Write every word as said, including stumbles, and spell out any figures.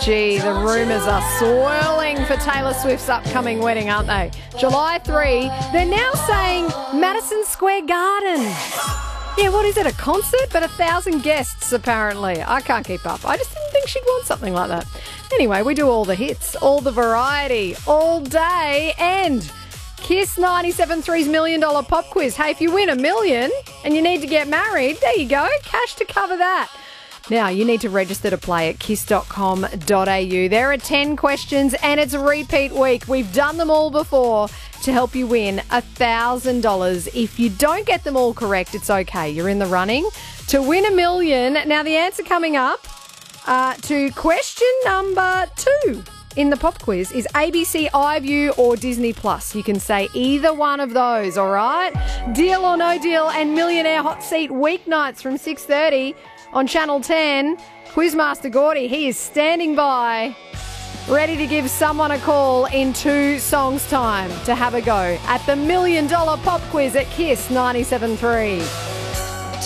Gee, the rumours are swirling for Taylor Swift's upcoming wedding, aren't they? July third, they're now saying Madison Square Garden. Yeah, what is it, a concert? But a thousand guests, apparently. I can't keep up. I just didn't think she'd want something like that. Anyway, we do all the hits, all the variety, all day, and Kiss ninety-seven point three's Million Dollar Pop Quiz. Hey, if you win a million and you need to get married, there you go, cash to cover that. Now, you need to register to play at kiss dot com dot a u. There are ten questions and it's a repeat week. We've done them all before to help you win one thousand dollars. If you don't get them all correct, it's okay. You're in the running to win a million. Now, the answer coming up uh, to question number two in the pop quiz is A B C, iView or Disney Plus. You can say either one of those, all right? Deal or No Deal and Millionaire Hot Seat weeknights from six thirty on Channel ten. Quizmaster Gordy, he is standing by, ready to give someone a call in two songs' time to have a go at the Million Dollar Pop Quiz at Kiss ninety-seven point three.